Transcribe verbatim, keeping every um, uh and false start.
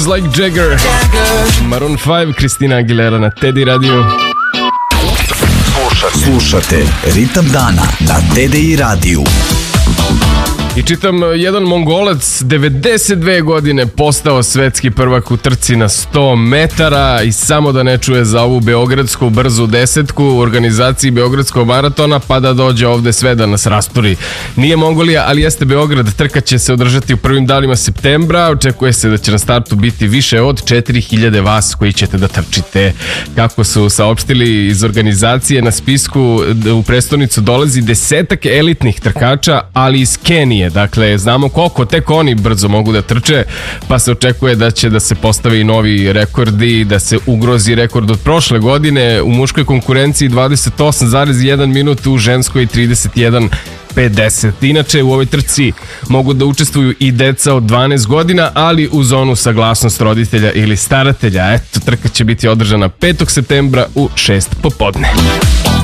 Like Jagger. Maroon five, Kristina Aguilera na Teddy Radio. Slušate Ritam dana na T D I radiju. I čitam, jedan Mongolac devedeset dve godine postao svetski prvak u trci na sto metara i samo da ne čuje za ovu beogradsku brzu desetku u organizaciji Beogradskog maratona pa da dođe ovde sve da nas rasturi. Nije Mongolija, ali jeste Beograd. Trka će se održati u prvim danima septembra. Očekuje se da će na startu biti više od četiri hiljade vas koji ćete da trčite. Kako su saopštili iz organizacije, na spisku u prestonicu dolazi desetak elitnih trkača, ali iz Kenije. Dakle, znamo koliko tek oni brzo mogu da trče, pa se očekuje da će da se postave i novi rekordi, da se ugrozi rekord od prošle godine u muškoj konkurenciji dvadeset osam zarez jedan minut, u ženskoj trideset jedan pedeset. Inače, u ovoj trci mogu da učestvuju i deca od dvanaest godina, ali uz onu saglasnost roditelja ili staratelja. Eto, trka će biti održana petog septembra u šest popodne.